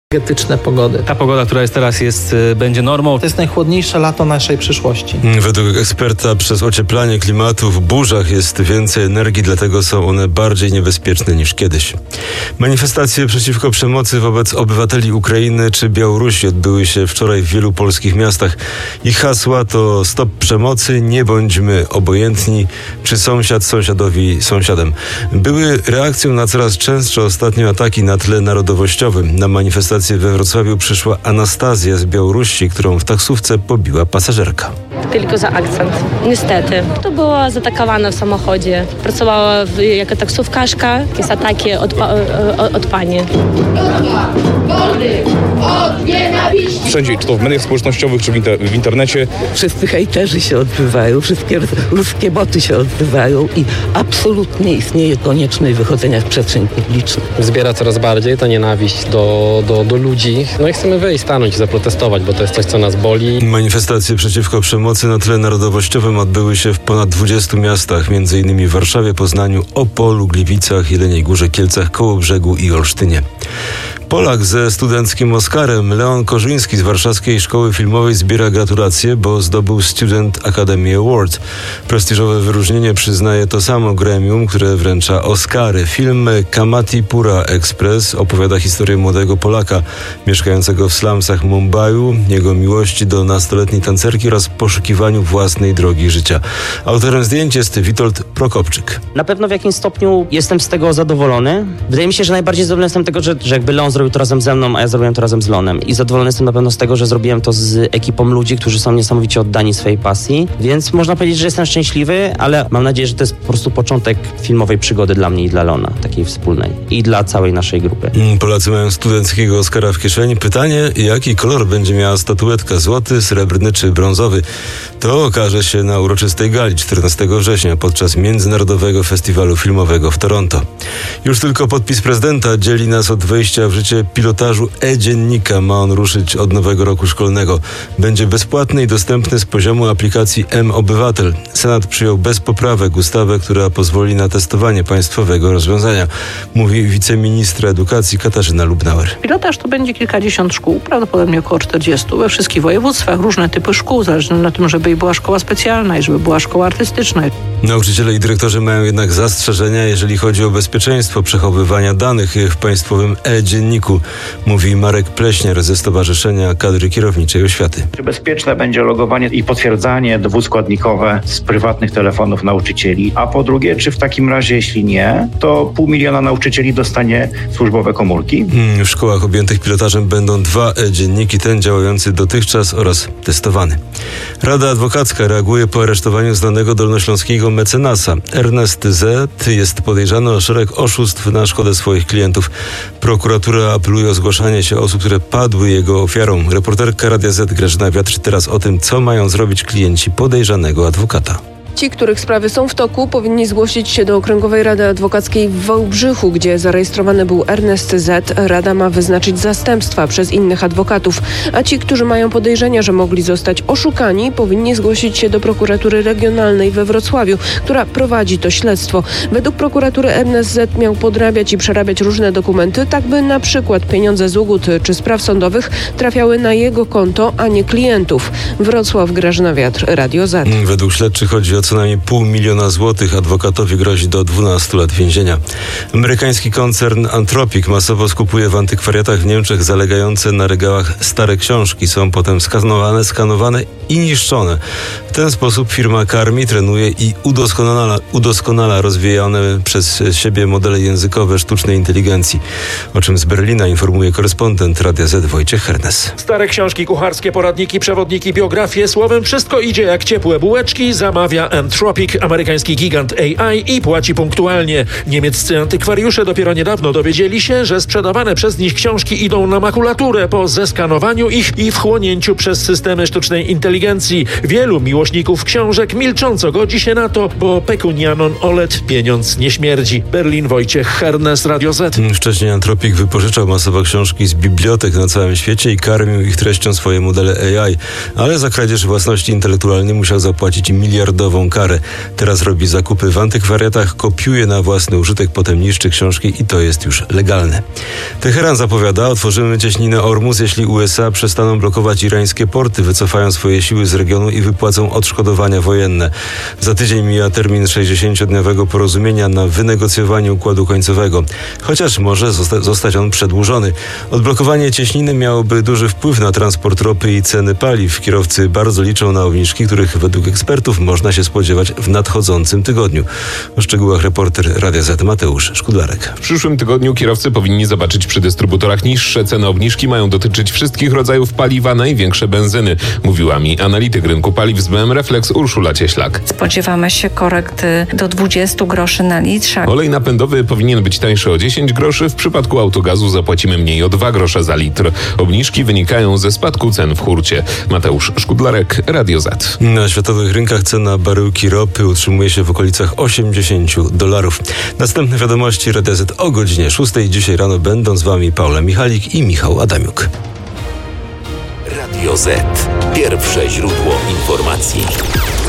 energetyczne pogody. Ta pogoda, która jest teraz, będzie normą. To jest najchłodniejsze lato naszej przyszłości. Według eksperta przez ocieplanie klimatu w burzach jest więcej energii, dlatego są one bardziej niebezpieczne niż kiedyś. Manifestacje przeciwko przemocy wobec obywateli Ukrainy czy Białorusi odbyły się wczoraj w wielu polskich miastach. Ich hasła to stop przemocy, nie bądźmy obojętni, czy sąsiad sąsiadowi sąsiadem. Były reakcją na coraz częstsze ostatnio ataki na tle narodowościowym. Na manifestację we Wrocławiu przyszła Anastazja z Białorusi, którą w taksówce pobiła pasażerka. Tylko za akcent. Niestety. To była zaatakowana w samochodzie. Pracowała jako taksówkarka. Jakieś ataki od pani. Wszędzie, czy to w mediach społecznościowych, czy w internecie. Wszyscy hejterzy się odbywają, wszystkie ruskie boty się odbywają i absolutnie istnieje konieczność wychodzenia w przestrzeń publiczną. Wzbiera coraz bardziej ta nienawiść do ludzi. No i chcemy wyjść, stanąć i zaprotestować, bo to jest coś, co nas boli. Manifestacje przeciwko przemocy na tle narodowościowym odbyły się w ponad 20 miastach, m.in. w Warszawie, Poznaniu, Opolu, Gliwicach, Jeleniej Górze, Kielcach, Kołobrzegu i Olsztynie. Polak ze studenckim Oscarem, Leon Korzyński z Warszawskiej Szkoły Filmowej zbiera gratulacje, bo zdobył Student Academy Award. Prestiżowe wyróżnienie przyznaje to samo gremium, które wręcza Oscary. Film Kamatipura Express opowiada historię młodego Polaka mieszkającego w slumsach Mumbaiu, jego miłości do nastoletniej tancerki oraz poszukiwaniu własnej drogi życia. Autorem zdjęć jest Witold Prokopczyk. Na pewno w jakimś stopniu jestem z tego zadowolony. Wydaje mi się, że najbardziej zadowolony jestem tego, że jakby Leon zrobił to razem ze mną, a ja zrobiłem to razem z Leonem. I zadowolony jestem na pewno z tego, że zrobiłem to z ekipą ludzi, którzy są niesamowicie oddani swojej pasji. Więc można powiedzieć, że jestem szczęśliwy, ale mam nadzieję, że to jest po prostu początek filmowej przygody dla mnie i dla Leona, takiej wspólnej. I dla całej naszej grupy. Polacy mają studenckiego Oscara w kieszeni. Pytanie, jaki kolor będzie miała statuetka? Złoty, srebrny czy brązowy? To okaże się na uroczystej gali 14 września podczas Międzynarodowego Festiwalu Filmowego w Toronto. Już tylko podpis prezydenta dzieli nas od wejścia w życie pilotażu e-dziennika. Ma on ruszyć od nowego roku szkolnego. Będzie bezpłatny i dostępny z poziomu aplikacji M-Obywatel. Senat przyjął bez poprawek ustawę, która pozwoli na testowanie państwowego rozwiązania, mówi wiceministra edukacji Katarzyna Lubnauer. Pilotaż to będzie kilkadziesiąt szkół, prawdopodobnie około 40 we wszystkich województwach, różne typy szkół, zależnie na tym, żeby była szkoła specjalna i żeby była szkoła artystyczna. Nauczyciele i dyrektorzy mają jednak zastrzeżenia, jeżeli chodzi o bezpieczeństwo przechowywania danych w państwowym e-dzienniku, mówi Marek Pleśniar ze Stowarzyszenia Kadry Kierowniczej Oświaty. Czy bezpieczne będzie logowanie i potwierdzanie dwuskładnikowe z prywatnych telefonów nauczycieli? A po drugie, czy w takim razie, jeśli nie, to 500 000 nauczycieli dostanie służbowe komórki? W szkołach objętych pilotażem będą 2 e-dzienniki, ten działający dotychczas oraz testowany. Rada Adwokacka reaguje po aresztowaniu znanego dolnośląskiego mecenasa. Ernest Z. jest podejrzany o szereg oszustw na szkodę swoich klientów. Prokuratura apeluje o zgłaszanie się osób, które padły jego ofiarą. Reporterka Radia Z Grażyna Wiatr teraz o tym, co mają zrobić klienci podejrzanego adwokata. Ci, których sprawy są w toku, powinni zgłosić się do Okręgowej Rady Adwokackiej w Wałbrzychu, gdzie zarejestrowany był Ernest Z. Rada ma wyznaczyć zastępstwa przez innych adwokatów, a ci, którzy mają podejrzenia, że mogli zostać oszukani, powinni zgłosić się do Prokuratury Regionalnej we Wrocławiu, która prowadzi to śledztwo. Według prokuratury Ernest Z. miał podrabiać i przerabiać różne dokumenty, tak by na przykład pieniądze z ugód czy spraw sądowych trafiały na jego konto, a nie klientów. Wrocław, Grażyna Wiatr, Radio Z. Według śledczych chodzi o co najmniej 500 000 złotych. Adwokatowi grozi do 12 lat więzienia. Amerykański koncern Anthropic masowo skupuje w antykwariatach w Niemczech zalegające na regałach stare książki. Są potem skanowane i niszczone. W ten sposób firma karmi, trenuje i udoskonala rozwijane przez siebie modele językowe sztucznej inteligencji. O czym z Berlina informuje korespondent Radia Z Wojciech Hernes. Stare książki kucharskie, poradniki, przewodniki, biografie, słowem wszystko idzie jak ciepłe bułeczki, zamawia Anthropic, amerykański gigant AI, i płaci punktualnie. Niemieccy antykwariusze dopiero niedawno dowiedzieli się, że sprzedawane przez nich książki idą na makulaturę po zeskanowaniu ich i wchłonięciu przez systemy sztucznej inteligencji. Wielu miłośników książek milcząco godzi się na to, bo pekunianon olet pieniądz nie śmierdzi. Berlin, Wojciech Hernes, Radio Z. Wcześniej Anthropic wypożyczał masowo książki z bibliotek na całym świecie i karmił ich treścią swoje modele AI, ale za kradzież własności intelektualnej musiał zapłacić miliardową nową karę. Teraz robi zakupy w antykwariatach, kopiuje na własny użytek, potem niszczy książki i to jest już legalne. Teheran zapowiada, otworzymy cieśninę Ormus, jeśli USA przestaną blokować irańskie porty, wycofają swoje siły z regionu i wypłacą odszkodowania wojenne. Za tydzień mija termin 60-dniowego porozumienia na wynegocjowanie układu końcowego, chociaż może zostać on przedłużony. Odblokowanie cieśniny miałoby duży wpływ na transport ropy i ceny paliw. Kierowcy bardzo liczą na obniżki, których według ekspertów można się spodziewać w nadchodzącym tygodniu. O szczegółach reporter Radia Z Mateusz Szkudlarek. W przyszłym tygodniu kierowcy powinni zobaczyć przy dystrybutorach niższe ceny. Obniżki mają dotyczyć wszystkich rodzajów paliwa, największe benzyny, mówiła mi analityk rynku paliw z BM Reflex Urszula Cieślak. Spodziewamy się korekty do 20 groszy na litrze. Olej napędowy powinien być tańszy o 10 groszy. W przypadku autogazu zapłacimy mniej o 2 grosze za litr. Obniżki wynikają ze spadku cen w hurcie. Mateusz Szkudlarek, Radio Z. Na światowych rynkach cena baryłki ropy utrzymuje się w okolicach $80. Następne wiadomości Radia Z o godzinie 6. Dzisiaj rano będą z Wami Paula Michalik i Michał Adamiuk. Radio Z. Pierwsze źródło informacji.